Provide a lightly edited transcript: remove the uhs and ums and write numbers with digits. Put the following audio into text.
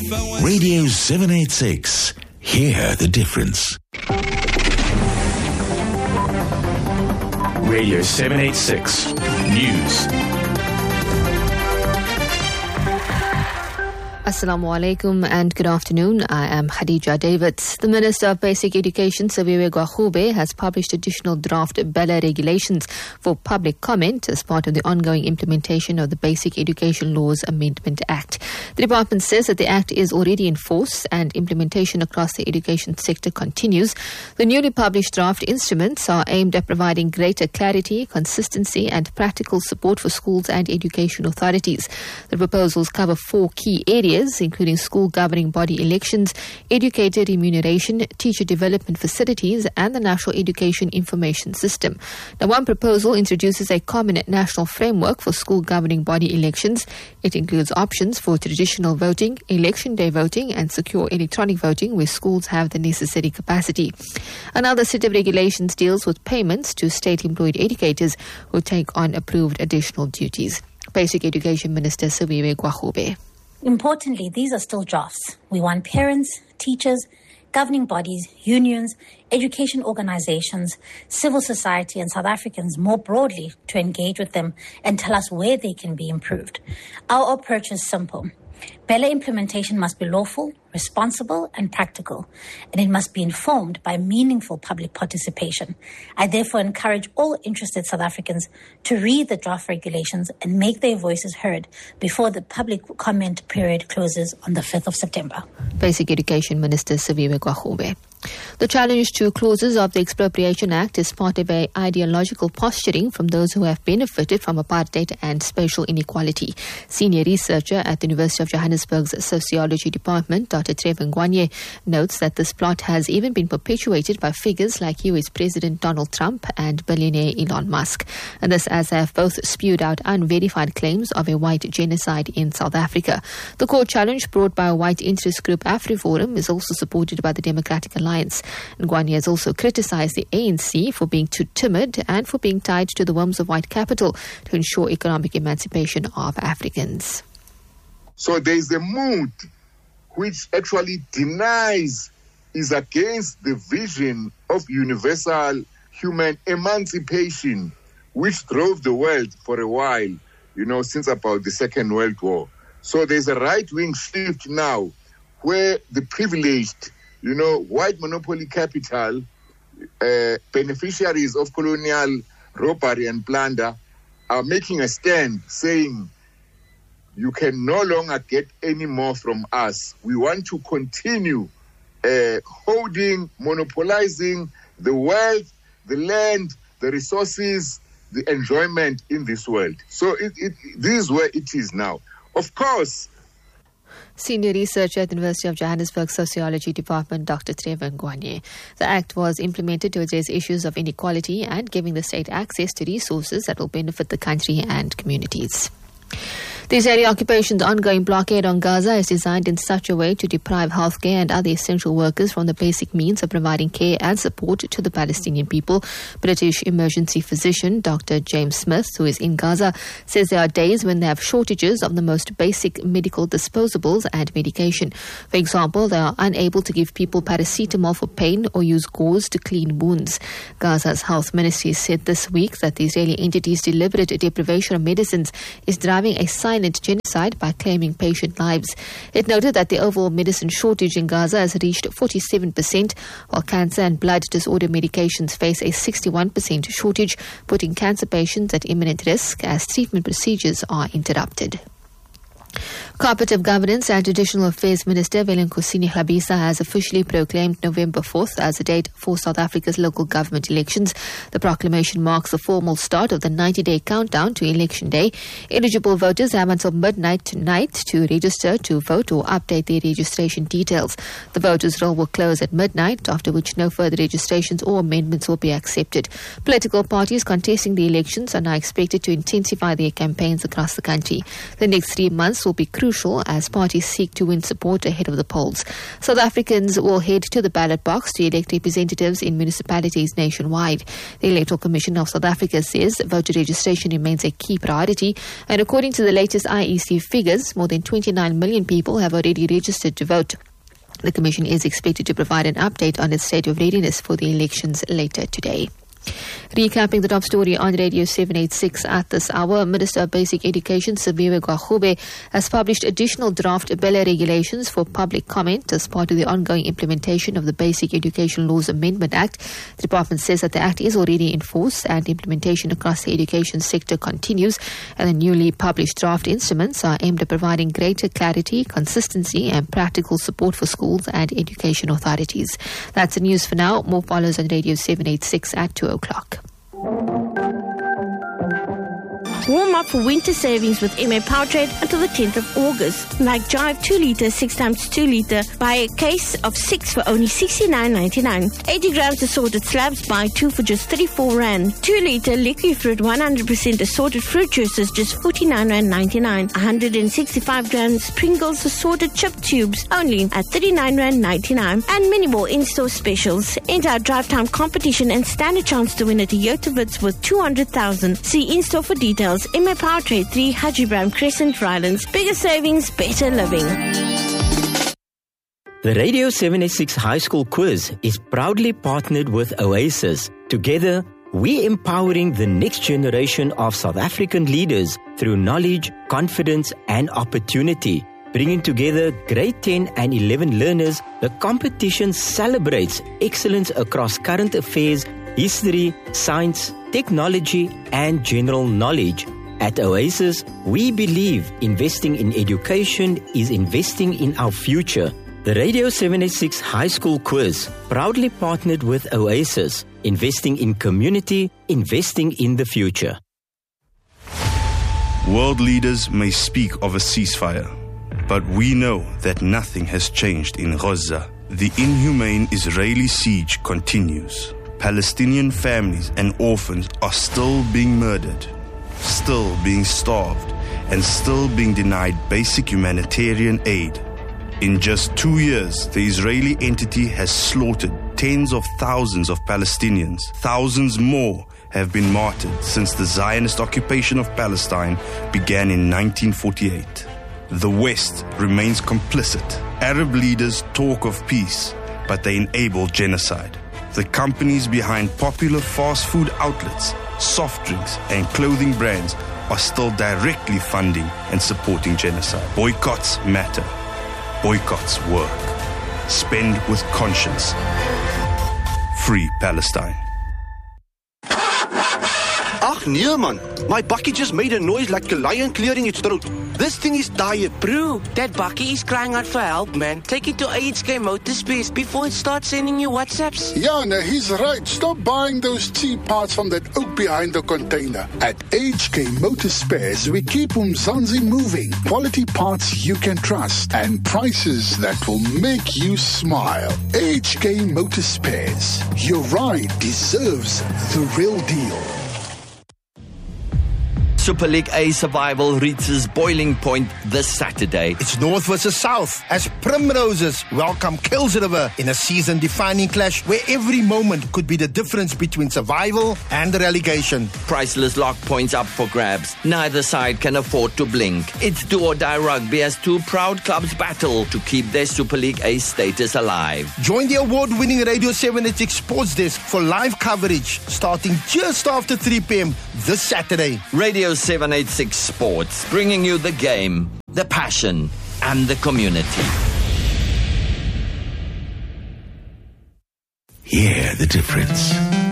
Radio 786. Hear the difference. Radio 786 News. Assalamu alaikum and good afternoon. I am Khadija Davids. The Minister of Basic Education, Saviwe Gwahube, has published additional draft Bella regulations for public comment as part of the ongoing implementation of the Basic Education Laws Amendment Act. The department says that the act is already in force and implementation across the education sector continues. The newly published draft instruments are aimed at providing greater clarity, consistency and practical support for schools and education authorities. The proposals cover 4 key areas, including school governing body elections, educator remuneration, teacher development facilities, and the National Education Information System. Now, one proposal introduces a common national framework for school governing body elections. It includes options for traditional voting, election day voting, and secure electronic voting where schools have the necessary capacity. Another set of regulations deals with payments to state-employed educators who take on approved additional duties. Basic Education Minister Saviwe Gwahube. Importantly, these are still drafts. We want parents, teachers, governing bodies, unions, education organizations, civil society and South Africans more broadly to engage with them and tell us where they can be improved. Our approach is simple. Bella implementation must be lawful, responsible and practical, and it must be informed by meaningful public participation. I therefore encourage all interested South Africans to read the draft regulations and make their voices heard before the public comment period closes on the 5th of September. Basic Education Minister Saviwe Gwahube. The challenge to clauses of the Expropriation Act is part of an ideological posturing from those who have benefited from apartheid and spatial inequality. Senior researcher at the University of Johannesburg's Sociology Department, Dr. Trevor Ngwanye, notes that this plot has even been perpetuated by figures like US President Donald Trump and billionaire Elon Musk. And this as they have both spewed out unverified claims of a white genocide in South Africa. The court challenge brought by a white interest group AfriForum is also supported by the Democratic Alliance. Ngwanye has also criticized the ANC for being too timid and for being tied to the whims of white capital to ensure economic emancipation of Africans. So there is a mood which actually denies, is against the vision of universal human emancipation, which drove the world for a while, since about the Second World War. So there's a right-wing shift now where the privileged, white monopoly capital, beneficiaries of colonial robbery and plunder are making a stand saying, you can no longer get any more from us. We want to continue holding, monopolizing the wealth, the land, the resources, the enjoyment in this world. So this is where it is now. Of course, Senior researcher at the University of Johannesburg Sociology Department, Dr. Trevor Ngwanye. The Act was implemented to address issues of inequality and giving the state access to resources that will benefit the country and communities. The Israeli occupation's ongoing blockade on Gaza is designed in such a way to deprive healthcare and other essential workers from the basic means of providing care and support to the Palestinian people. British emergency physician Dr. James Smith, who is in Gaza, says there are days when they have shortages of the most basic medical disposables and medication. For example, they are unable to give people paracetamol for pain or use gauze to clean wounds. Gaza's health ministry said this week that the Israeli entity's deliberate deprivation of medicines is driving a silent genocide by claiming patient lives. It noted that the overall medicine shortage in Gaza has reached 47%, while cancer and blood disorder medications face a 61% shortage, putting cancer patients at imminent risk as treatment procedures are interrupted. Cooperative Governance and Traditional Affairs Minister Velenkosini Hlabisa has officially proclaimed November 4th as the date for South Africa's local government elections. The proclamation marks the formal start of the 90-day countdown to election day. Eligible voters have until midnight tonight to register to vote or update their registration details. The voters' roll will close at midnight, after which no further registrations or amendments will be accepted. Political parties contesting the elections are now expected to intensify their campaigns across the country. The next 3 months will be crucial as parties seek to win support ahead of the polls. South Africans will head to the ballot box to elect representatives in municipalities nationwide. The Electoral Commission of South Africa says voter registration remains a key priority, and according to the latest IEC figures, more than 29 million people have already registered to vote. The Commission is expected to provide an update on its state of readiness for the elections later today. Recapping the top story on Radio 786 at this hour, Minister of Basic Education Sibiwe Gwagube has published additional draft Bella regulations for public comment as part of the ongoing implementation of the Basic Education Laws Amendment Act. The department says that the act is already in force and implementation across the education sector continues, and the newly published draft instruments are aimed at providing greater clarity, consistency and practical support for schools and education authorities. That's the news for now. More follows on Radio 786 at 2 o'clock. Warm up for winter savings with MA Powertrade until the 10th of August. Like Jive 2 litre, 6x2 litre, buy a case of 6 for only $69.99. 80 grams assorted slabs, buy 2 for just 34 Rand. 2 litre liquid fruit, 100% assorted fruit juices, just $49.99. 165 grams Pringles assorted chip tubes, only at $39.99. And many more in-store specials. Enter our drive time competition and stand a chance to win a Toyota Vitz worth $200,000. See in-store for details. MA Powertrade 3, Haji Brown Crescent, Rylands. Bigger savings, better living. The Radio 786 High School Quiz is proudly partnered with Oasis. Together, we're empowering the next generation of South African leaders through knowledge, confidence, and opportunity. Bringing together grade 10 and 11 learners, the competition celebrates excellence across current affairs, history, science, technology, and general knowledge. At Oasis, we believe investing in education is investing in our future. The Radio 786 High School Quiz, proudly partnered with Oasis, investing in community, investing in the future. World leaders may speak of a ceasefire, but we know that nothing has changed in Gaza. The inhumane Israeli siege continues. Palestinian families and orphans are still being murdered, still being starved, and still being denied basic humanitarian aid. In just 2 years, the Israeli entity has slaughtered tens of thousands of Palestinians. Thousands more have been martyred since the Zionist occupation of Palestine began in 1948. The West remains complicit. Arab leaders talk of peace, but they enable genocide. The companies behind popular fast food outlets, soft drinks, and clothing brands are still directly funding and supporting genocide. Boycotts matter. Boycotts work. Spend with conscience. Free Palestine. Ach nee man, my bakkie just made a noise like a lion clearing its throat. This thing is tired. Bro, that bakkie is crying out for help, man. Take it to HK Motorspares before it starts sending you WhatsApps. Yeah, no, he's right. Stop buying those cheap parts from that oak behind the container. At HK Motorspares, we keep Umzansi moving. Quality parts you can trust and prices that will make you smile. HK Motorspares. Your ride deserves the real deal. Super League A survival reaches boiling point this Saturday. It's North versus South as Primroses welcome Kills River in a season-defining clash where every moment could be the difference between survival and relegation. Priceless lock points up for grabs. Neither side can afford to blink. It's do or die rugby as two proud clubs battle to keep their Super League A status alive. Join the award-winning Radio 786 Sports Desk for live coverage starting just after 3 p.m. this Saturday. Radio 786 Sports, bringing you the game, the passion, and the community. Hear the difference.